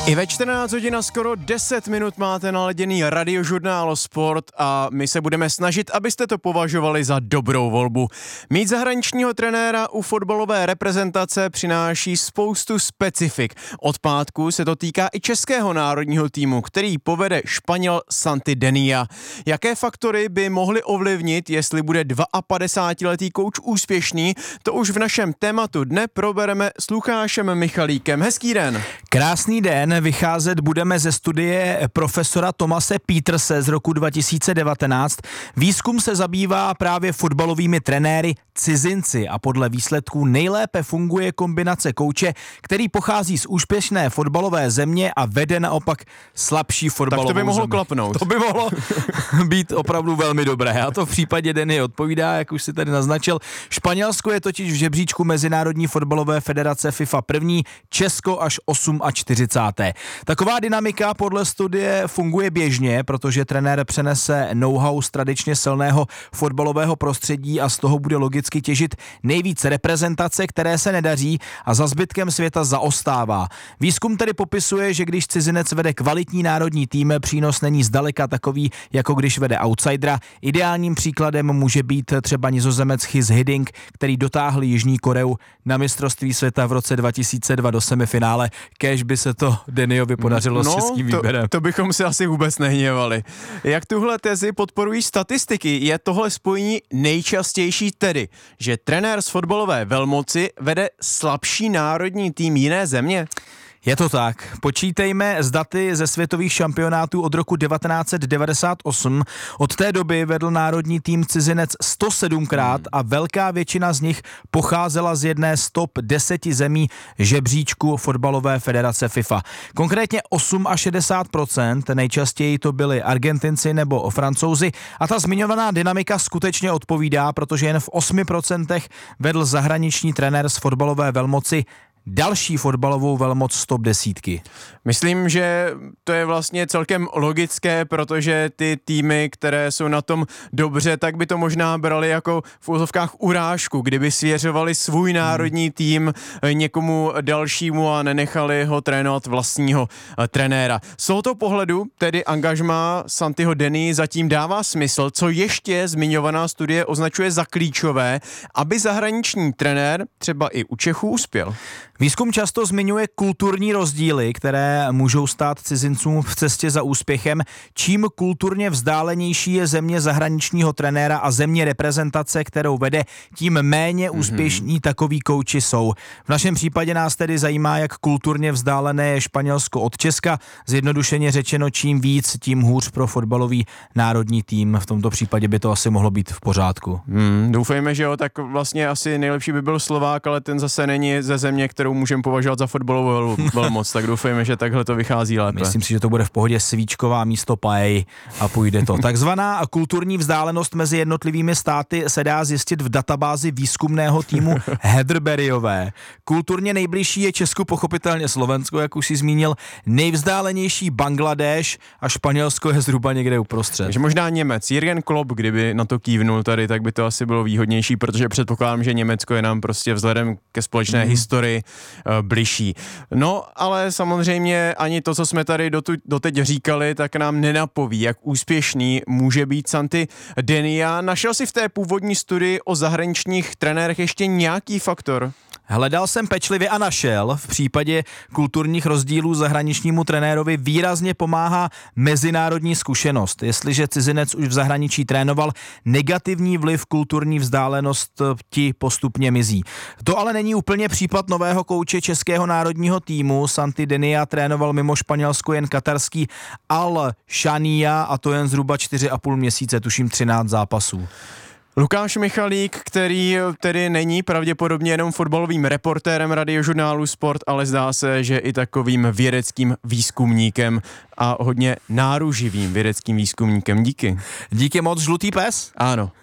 I ve 14 hodin a skoro 10 minut máte naladěný Radiožurnál Sport a my se budeme snažit, abyste to považovali za dobrou volbu. Mít zahraničního trenéra u fotbalové reprezentace přináší spoustu specifik. Od pátku se to týká i českého národního týmu, který povede Španěl Santi Denia. Jaké faktory by mohly ovlivnit, jestli bude 52letý kouč úspěšný, to už v našem tématu dne probereme s Lukášem Michalíkem. Hezký den. Krásný den, vycházet budeme ze studie profesora Thomase Peterse z roku 2019. Výzkum se zabývá právě fotbalovými trenéry cizinci a podle výsledků nejlépe funguje kombinace kouče, který pochází z úspěšné fotbalové země a vede naopak slabší fotbalovou zemi. Tak to by mohlo klapnout. To by mohlo být opravdu velmi dobré. A to v případě Deny odpovídá, jak už si tady naznačil. Španělsko je totiž v žebříčku Mezinárodní fotbalové federace FIFA první, Česko až 48. Taková dynamika podle studie funguje běžně, protože trenér přenese know-how z tradičně silného fotbalového prostředí a z toho bude logicky těžit nejvíc reprezentace, které se nedaří a za zbytkem světa zaostává. Výzkum tedy popisuje, že když cizinec vede kvalitní národní tým, přínos není zdaleka takový, jako když vede outsidera. Ideálním příkladem může být třeba Nizozemec Guus Hiddink, který dotáhl Jižní Koreu na mistrovství světa v roce 2002 do semifinále. Kéž by se to Deniovi podařilo s českým výběrem. To bychom si asi vůbec nehněvali. Jak tuhle tezi podporují statistiky? Je tohle spojení nejčastější tedy, že trenér z fotbalové velmoci vede slabší národní tým jiné země? Je to tak. Počítejme s daty ze světových šampionátů od roku 1998. Od té doby vedl národní tým cizinec 107krát a velká většina z nich pocházela z jedné z top 10 zemí žebříčku fotbalové federace FIFA. Konkrétně 68%, nejčastěji to byli Argentinci nebo Francouzi a ta zmiňovaná dynamika skutečně odpovídá, protože jen v 8% vedl zahraniční trenér z fotbalové velmoci další fotbalovou velmoc z top 10. Myslím, že to je vlastně celkem logické, protože ty týmy, které jsou na tom dobře, tak by to možná brali jako v úzovkách urážku, kdyby svěřovali svůj národní tým někomu dalšímu a nenechali ho trénovat vlastního trenéra. Z tohoto pohledu tedy angažmá Santiho Deny zatím dává smysl, co ještě zmiňovaná studie označuje za klíčové, aby zahraniční trenér třeba i u Čechů uspěl. Výzkum často zmiňuje kulturní rozdíly, které můžou stát cizincům v cestě za úspěchem. Čím kulturně vzdálenější je země zahraničního trenéra a země reprezentace, kterou vede, tím méně úspěšní takoví kouči jsou. V našem případě nás tedy zajímá, jak kulturně vzdálené je Španělsko od Česka. Zjednodušeně řečeno, čím víc, tím hůř pro fotbalový národní tým. V tomto případě by to asi mohlo být v pořádku. Doufejme, že jo, tak vlastně asi nejlepší by byl Slovák, ale ten zase není ze země, kterou můžeme považovat za fotbalovou velmoc, tak doufejme, že takhle to vychází lépe. Myslím si, že to bude v pohodě svíčková místo paej a půjde to. Takzvaná kulturní vzdálenost mezi jednotlivými státy se dá zjistit v databázi výzkumného týmu Heatherburyové. Kulturně nejbližší je Česku pochopitelně Slovensko, jak už si zmínil, nejvzdálenější Bangladéš a Španělsko je zhruba někde uprostřed. Takže možná Němec. Jürgen Klopp, kdyby na to kývnul tady, tak by to asi bylo výhodnější, protože předpokládám, že Německo je nám prostě vzhledem ke společné historii bližší. No, ale samozřejmě ani to, co jsme tady doteď říkali, tak nám nenapoví, jak úspěšný může být Santi Denia. Našel si v té původní studii o zahraničních trenérech ještě nějaký faktor? Hledal jsem pečlivě a našel. V případě kulturních rozdílů zahraničnímu trenérovi výrazně pomáhá mezinárodní zkušenost. Jestliže cizinec už v zahraničí trénoval, negativní vliv kulturní vzdálenost ti postupně mizí. To ale není úplně případ nového kouče českého národního týmu. Santi Denia trénoval mimo Španělsko jen katarský Al Shania a to jen zhruba 4,5 měsíce, tuším 13 zápasů. Lukáš Michalík, který tedy není pravděpodobně jenom fotbalovým reportérem Radiožurnálu Sport, ale zdá se, že i takovým vědeckým výzkumníkem a hodně náruživým vědeckým výzkumníkem. Díky. Díky moc, žlutý pes. Ano.